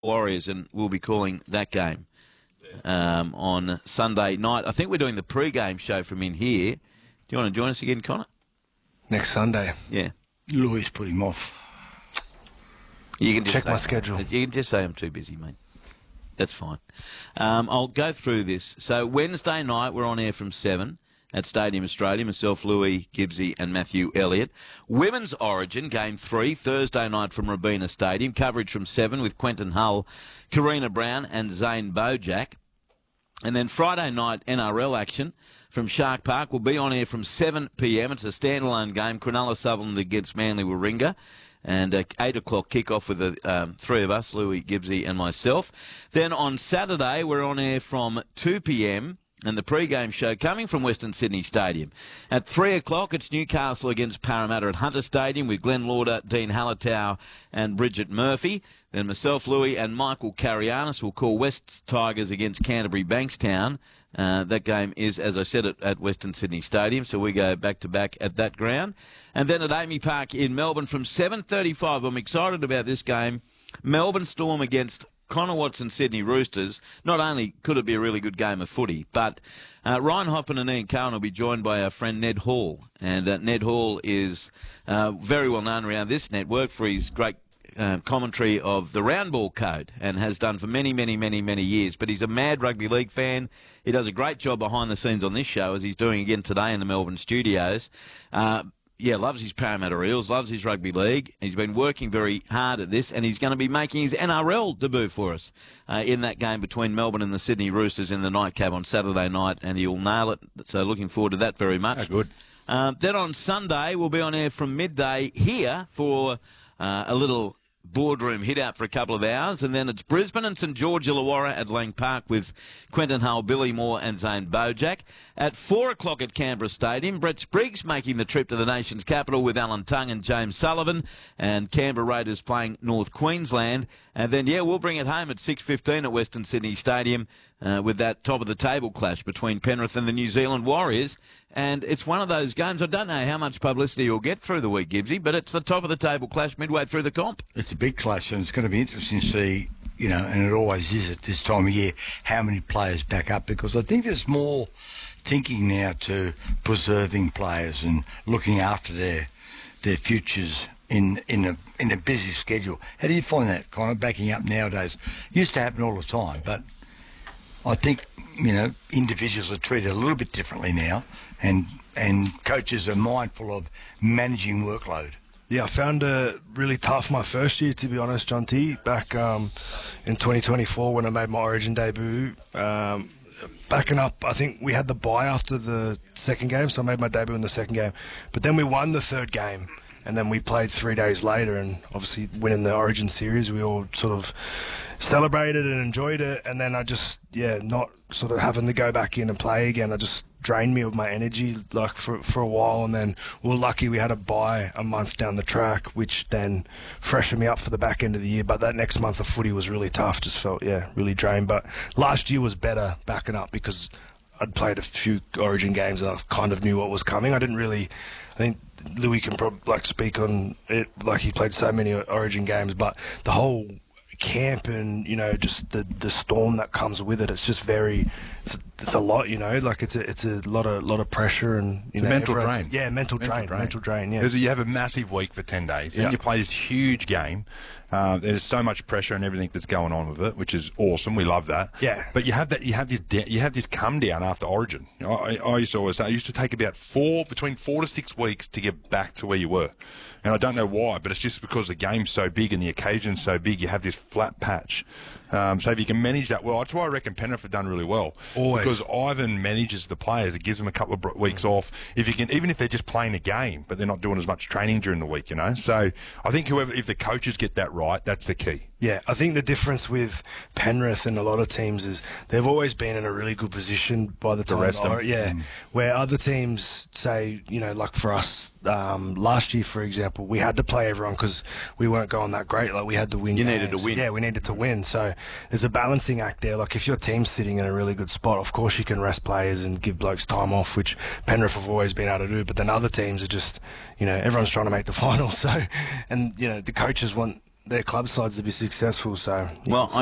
Warriors, and we'll be calling that game on Sunday night. I think we're doing the pre-game show from in here. Do you want to join us again, Connor? Next Sunday. Yeah. Louis put him off. You can just check my schedule. You can just say I'm too busy, mate. That's fine. I'll go through this. So Wednesday night, we're on air from 7 at Stadium Australia. Myself, Louis Gibbsy and Matthew Elliott. Women's Origin, Game 3, Thursday night from Robina Stadium. Coverage from 7 with Quentin Hull, Karina Brown and Zane Bojack. And then Friday night NRL action from Shark Park will be on air from 7 p.m. It's a standalone game. Cronulla Sutherland against Manly Warringah. And 8 o'clock kickoff with the three of us, Louis Gibbsy and myself. Then on Saturday, we're on air from 2 p.m. and the pre-game show coming from Western Sydney Stadium. At 3 o'clock, it's Newcastle against Parramatta at Hunter Stadium with Glenn Lauder, Dean Hallertau and Bridget Murphy. Then myself, Louis and Michael Carianis will call West Tigers against Canterbury Bankstown. That game is, as I said, at Western Sydney Stadium, so we go back-to-back at that ground. And then at Amy Park in Melbourne from 7:35. I'm excited about this game. Melbourne Storm against Connor Watson Sydney Roosters. Not only could it be a really good game of footy, but Ryan Hoffman and Ian Cowan will be joined by our friend Ned Hall. And Ned Hall is very well known around this network for his great commentary of the round ball code and has done for many, many, many, many years. But he's a mad rugby league fan. He does a great job behind the scenes on this show, as he's doing again today in the Melbourne studios. Loves his Parramatta Eels, loves his rugby league. He's been working very hard at this, and he's going to be making his NRL debut for us in that game between Melbourne and the Sydney Roosters in the nightcap on Saturday night, and he'll nail it. So looking forward to that very much. Oh, good. Then on Sunday, we'll be on air from midday here for a little boardroom hit out for a couple of hours, and then it's Brisbane and St George Illawarra at Lang Park with Quentin Hull, Billy Moore and Zane Bojack. At 4 o'clock at Canberra Stadium, Brett Spriggs making the trip to the nation's capital with Alan Tongue and James Sullivan, and Canberra Raiders playing North Queensland. And then, we'll bring it home at 6:15 at Western Sydney Stadium with that top-of-the-table clash between Penrith and the New Zealand Warriors. And it's one of those games, I don't know how much publicity you'll get through the week, Gibbsy, but it's the top-of-the-table clash midway through the comp. It's a big clash, and it's going to be interesting to see, and it always is at this time of year, how many players back up, because I think there's more thinking now to preserving players and looking after their futures in a busy schedule. How do you find that kind of backing up nowadays? Used to happen all the time, but I think individuals are treated a little bit differently now, and coaches are mindful of managing workload. Yeah, I found it really tough my first year, to be honest, John T. Back in 2024 when I made my Origin debut. Backing up, I think we had the bye after the second game, so I made my debut in the second game. But then we won the third game, and then we played 3 days later, and obviously winning the Origin series, we all sort of celebrated and enjoyed it. And then I just, not sort of having to go back in and play again, I just drained me of my energy like for a while. And then we were lucky we had a bye a month down the track, which then freshened me up for the back end of the year. But that next month of footy was really tough, just felt really drained. But last year was better backing up because I'd played a few Origin games and I kind of knew what was coming. I think Louis can probably speak on it, like he played so many Origin games, but the whole camp and just the storm that comes with it, it's just it's a lot, it's a lot of pressure and it's a mental drain. Yeah, mental drain. Yeah, because you have a massive week for 10 days, and you play this huge game. There's so much pressure and everything that's going on with it, which is awesome. We love that. Yeah. But you have this come down after Origin. I used to always say it used to take about between 4 to 6 weeks to get back to where you were. And I don't know why, but it's just because the game's so big and the occasion's so big, you have this flat patch. So if you can manage that well, that's why I reckon Penrith have done really well. Always. Because Ivan manages the players. It gives them a couple of weeks off. If you can, even if they're just playing a game, but they're not doing as much training during the week, So I think if the coaches get that right, that's the key. Yeah, I think the difference with Penrith and a lot of teams is they've always been in a really good position by the time. The rest of them. Where other teams say, like for us, last year, for example, we had to play everyone because we weren't going that great. Like we had to win. You games. needed to win. Yeah, we needed to win. So there's a balancing act there. Like if your team's sitting in a really good spot, of course you can rest players and give blokes time off, which Penrith have always been able to do. But then other teams are just, everyone's trying to make the final. So, and the coaches want their club sides to be successful. So Well,